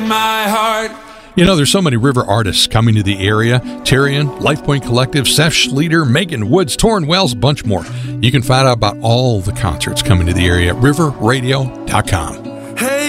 my heart. You know, there's so many river artists coming to the area. Tyrion, Life Point Collective, Seth Schleter, Megan Woods, Torrin Wells, bunch more. You can find out about all the concerts coming to the area at riverradio.com. Hey.